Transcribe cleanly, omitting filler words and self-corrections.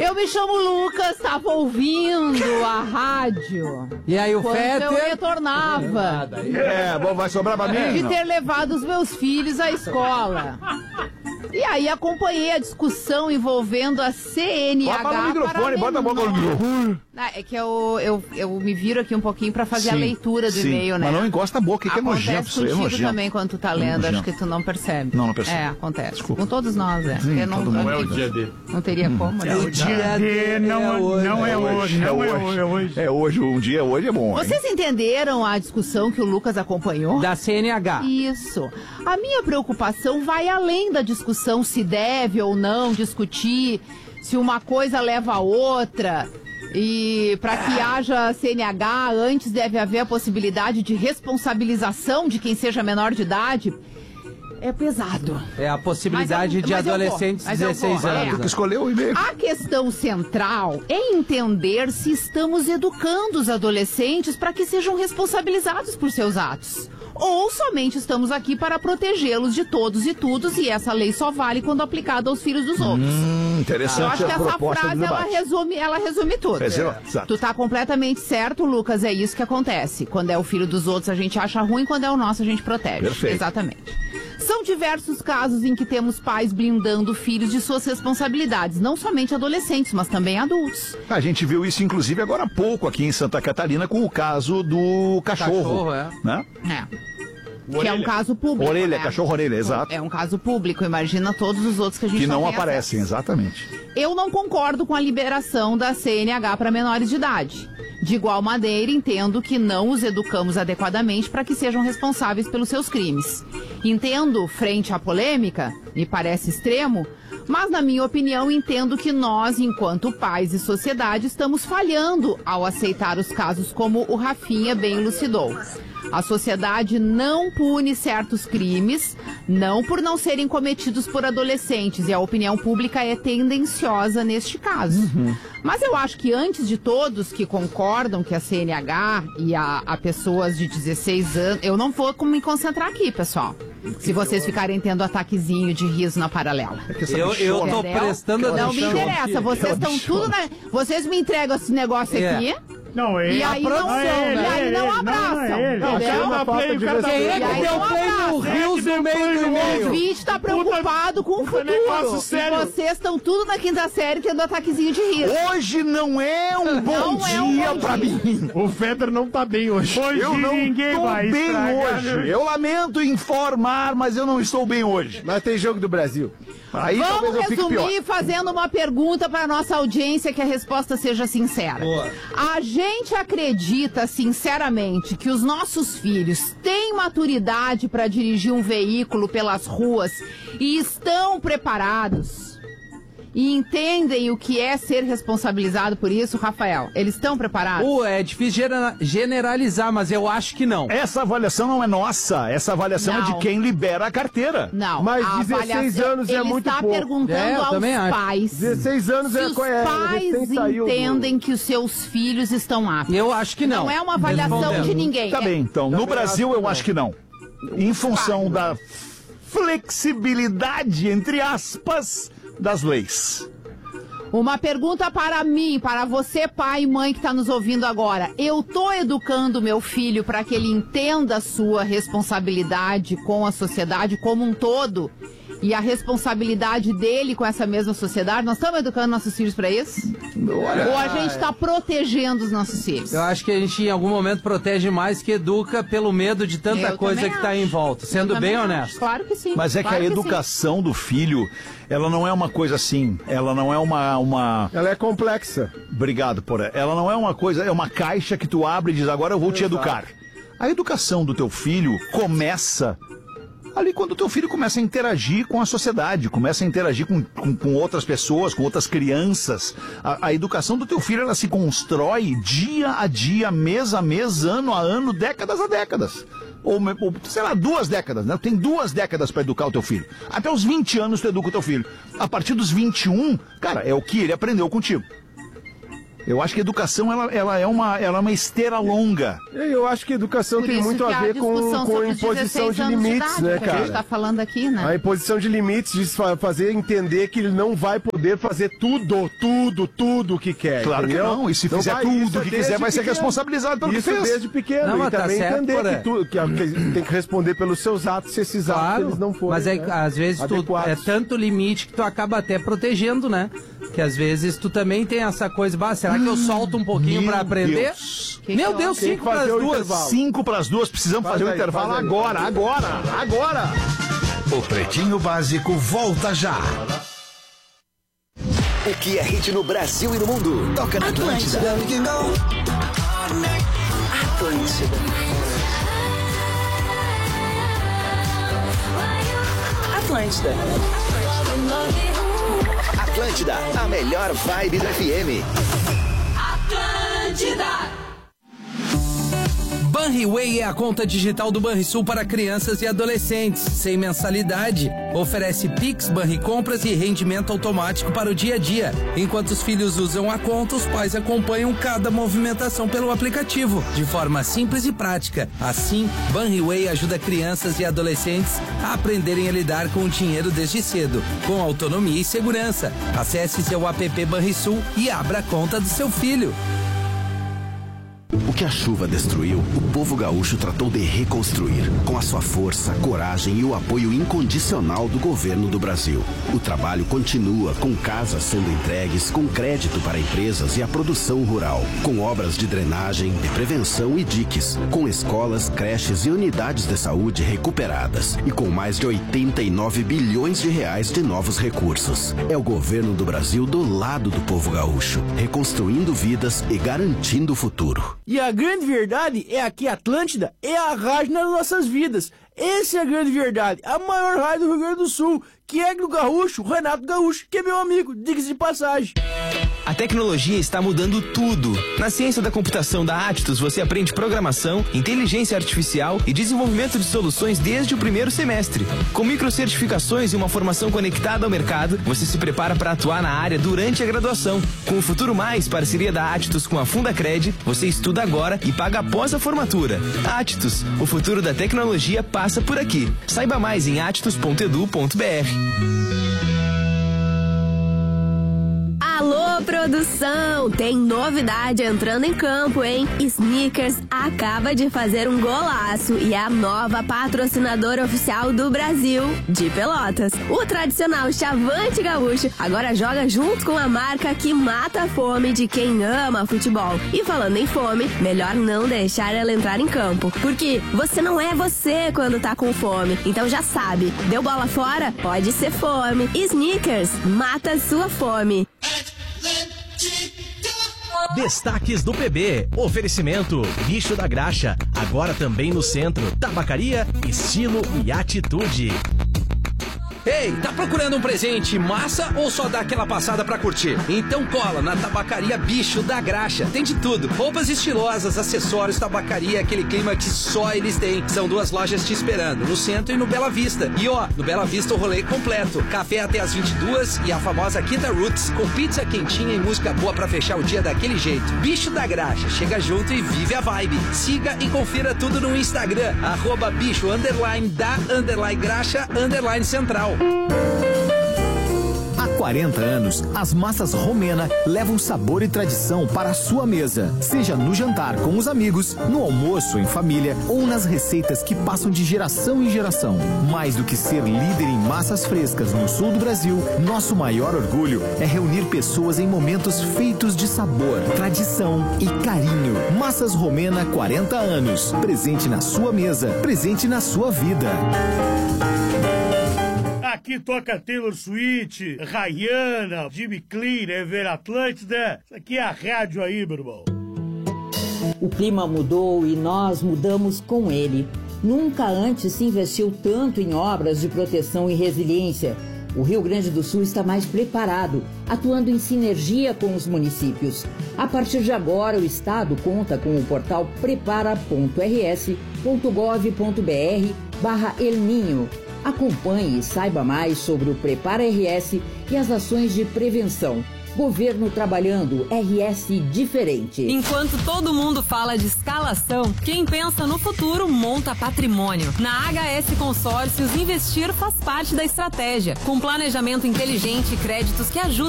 Eu me chamo Lucas, estava ouvindo a rádio. E aí o Fetter? Eu retornava. Bom, vai sobrar pra mim? De ter levado os meus filhos à escola. E aí acompanhei a discussão envolvendo a CNH. Bota no microfone, bota a boca no microfone. É que eu me viro aqui um pouquinho pra fazer a leitura do e-mail, né? Mas não encosta a boca, que é nojento. Acontece contigo também quando tu tá lendo, acho que tu não percebe. Não percebe. Acontece. Desculpa. Com todos nós, Sim, não, todo mundo. Não é o dia dele. Não teria como, né? O dia D não é hoje. É hoje, um dia hoje é bom. Vocês entenderam a discussão que o Lucas acompanhou? Da CNH. Isso. A minha preocupação vai além da discussão se deve ou não discutir, se uma coisa leva a outra. E para que haja CNH, antes deve haver a possibilidade de responsabilização de quem seja menor de idade. É pesado. É a possibilidade de adolescentes de 16 anos. Tu escolheu o e-mail. A questão central é entender se estamos educando os adolescentes para que sejam responsabilizados por seus atos. Ou somente estamos aqui para protegê-los de todos e tudos, e essa lei só vale quando aplicada aos filhos dos outros. Interessante. Eu acho que a essa proposta frase, do ela resume tudo. Exato. Tu tá completamente certo, Lucas, é isso que acontece. Quando é o filho dos outros, a gente acha ruim, quando é o nosso, a gente protege. Perfeito. Exatamente. São diversos casos em que temos pais blindando filhos de suas responsabilidades, não somente adolescentes, mas também adultos. A gente viu isso, inclusive, agora há pouco aqui em Santa Catarina, com o caso do cachorro. Né? Que é um caso público. Orelha, né? cachorro-orelha, exato. É um caso público, imagina todos os outros que a gente Que não tem aparecem, acesso. exatamente. Eu não concordo com a liberação da CNH para menores de idade. De igual maneira, entendo que não os educamos adequadamente para que sejam responsáveis pelos seus crimes. Entendo, frente à polêmica, me parece extremo, mas na minha opinião entendo que nós, enquanto pais e sociedade, estamos falhando ao aceitar os casos como o Rafinha bem elucidou. A sociedade não pune certos crimes, não por não serem cometidos por adolescentes, e a opinião pública é tendenciosa neste caso. Mas eu acho que antes de todos que concordam que a CNH e a pessoas de 16 anos... Eu não vou me concentrar aqui, pessoal. Se vocês ficarem tendo ataquezinho de riso na paralela. Eu tô prestando atenção. Não me interessa, vocês estão tudo na... Vocês me entregam esse negócio aqui... Não, ele. E aí não são, e aí não abraçam. Entendeu? Quem é que deu play no Rios no meio do O e-mail? ouvinte tá preocupado com o futuro. E vocês estão tudo na quinta série tendo ataquezinho de riso. Hoje não é um bom dia pra mim. O Fetter não tá bem hoje. Eu não estou bem hoje. Eu lamento informar, mas eu não estou bem hoje. Mas tem jogo do Brasil. Aí talvez Vamos eu fique pior. resumir fazendo uma pergunta para nossa audiência, que a resposta seja sincera. A gente acredita sinceramente que os nossos filhos têm maturidade para dirigir um veículo pelas ruas e estão preparados? E entendem o que é ser responsabilizado por isso, Rafael? Eles estão preparados? É difícil generalizar, mas eu acho que não. Essa avaliação não é nossa. Essa avaliação é de quem libera a carteira. Não. Mas 16 anos é muito pouco. Ele está perguntando aos pais. 16 anos se os pais entendem que os seus filhos estão aptos. Eu acho que não. Não é uma avaliação de ninguém. Tá bem, então. No Brasil, eu acho que não. Em função da flexibilidade, entre aspas, das leis. Uma pergunta para mim, para você, pai e mãe que está nos ouvindo agora. Eu tô educando meu filho para que ele entenda a sua responsabilidade com a sociedade como um todo e a responsabilidade dele com essa mesma sociedade? Nós estamos educando nossos filhos para isso? Ou a gente está protegendo os nossos filhos? Eu acho que a gente em algum momento protege mais que educa pelo medo de tanta coisa que está em volta. Sendo bem honesto. Claro que sim. Mas é claro que a educação do filho, ela não é uma coisa assim. Ela não é uma... Ela é complexa. Obrigado, Porã. Ela não é uma coisa, é uma caixa que tu abre e diz, agora eu vou te educar. A educação do teu filho começa ali quando o teu filho começa a interagir com a sociedade, começa a interagir com outras pessoas, com outras crianças. A educação do teu filho, ela se constrói dia a dia, mês a mês, ano a ano, décadas a décadas. Ou sei lá, 2 décadas, né? Tem 2 décadas para educar o teu filho. Até os 20 anos tu educa o teu filho. A partir dos 21, cara, é o que ele aprendeu contigo. Eu acho que a educação ela é uma esteira longa. Eu acho que a educação tem muito a ver com imposição de limites, né, cara? A gente tá falando aqui, né? A imposição de limites, de fazer entender que ele não vai poder fazer tudo o que quer. Claro, entendeu? Que não. E se fizer tudo o que quiser, vai ser responsabilizado pelo que fez. Isso desde pequeno. Não, e também certo, entender que tem que responder pelos seus atos, se esses atos eles não forem. Mas às vezes é tanto limite que tu acaba até protegendo, né? Que às vezes tu também tem essa coisa, será que eu solto um pouquinho pra aprender? Meu Deus, 5 para as 2. 5 para as 2, precisamos fazer o intervalo agora. O Pretinho Básico volta já. O que é hit no Brasil e no mundo? Toca na Atlântida. Atlântida. Atlântida, a melhor vibe do FM. Atlântida. Banriway é a conta digital do Banrisul para crianças e adolescentes, sem mensalidade. Oferece Pix, Banricompras e rendimento automático para o dia a dia. Enquanto os filhos usam a conta, os pais acompanham cada movimentação pelo aplicativo, de forma simples e prática. Assim, Banriway ajuda crianças e adolescentes a aprenderem a lidar com o dinheiro desde cedo, com autonomia e segurança. Acesse seu app Banrisul e abra a conta do seu filho. O que a chuva destruiu, o povo gaúcho tratou de reconstruir, com a sua força, coragem e o apoio incondicional do governo do Brasil. O trabalho continua, com casas sendo entregues, com crédito para empresas e a produção rural, com obras de drenagem, de prevenção e diques, com escolas, creches e unidades de saúde recuperadas e com mais de 89 bilhões de reais de novos recursos. É o governo do Brasil do lado do povo gaúcho, reconstruindo vidas e garantindo o futuro. E a grande verdade é que a Atlântida é a rádio nas nossas vidas. Essa é a grande verdade. A maior rádio do Rio Grande do Sul, que é do Gaúcho, Renato Gaúcho, que é meu amigo, diga-se de passagem. A tecnologia está mudando tudo. Na ciência da computação da Attus, você aprende programação, inteligência artificial e desenvolvimento de soluções desde o primeiro semestre. Com microcertificações e uma formação conectada ao mercado, você se prepara para atuar na área durante a graduação. Com o Futuro Mais, parceria da Attus com a Fundacred, você estuda agora e paga após a formatura. Attus, o futuro da tecnologia passa por aqui. Saiba mais em attus.edu.br. Alô, produção! Tem novidade entrando em campo, hein? Snickers acaba de fazer um golaço e é a nova patrocinadora oficial do Brasil, de Pelotas. O tradicional Chavante Gaúcho agora joga junto com a marca que mata a fome de quem ama futebol. E falando em fome, melhor não deixar ela entrar em campo, porque você não é você quando tá com fome. Então já sabe, deu bola fora? Pode ser fome. Snickers, mata a sua fome. Destaques do PB. Oferecimento Bicho da Graxa. Agora também no centro. Tabacaria, estilo e atitude. Ei, tá procurando um presente massa ou só dá aquela passada pra curtir? Então cola na Tabacaria Bicho da Graxa. Tem de tudo. Roupas estilosas, acessórios, tabacaria, aquele clima que só eles têm. São 2 lojas te esperando, no centro e no Bela Vista. E ó, no Bela Vista o rolê completo. Café até as 22 e a famosa Quinta Roots, com pizza quentinha e música boa pra fechar o dia daquele jeito. Bicho da Graxa, chega junto e vive a vibe. Siga e confira tudo no Instagram, @bicho_da_graxa_central. Há 40 anos, as massas Romena levam sabor e tradição para a sua mesa. Seja no jantar com os amigos, no almoço em família ou nas receitas que passam de geração em geração. Mais do que ser líder em massas frescas no sul do Brasil, nosso maior orgulho é reunir pessoas em momentos feitos de sabor, tradição e carinho. Massas Romena, 40 anos. Presente na sua mesa, presente na sua vida. Aqui toca Taylor Swift, Rihanna, Jimmy Clean, Ever Atlântida. Isso aqui é a rádio aí, meu irmão. O clima mudou e nós mudamos com ele. Nunca antes se investiu tanto em obras de proteção e resiliência. O Rio Grande do Sul está mais preparado, atuando em sinergia com os municípios. A partir de agora, o Estado conta com o portal prepara.rs.gov.br/El Ninho. Acompanhe e saiba mais sobre o Prepara RS e as ações de prevenção. Governo trabalhando, RS diferente. Enquanto todo mundo fala de escalação, quem pensa no futuro monta patrimônio. Na HS Consórcios, investir faz parte da estratégia. Com planejamento inteligente e créditos que ajudam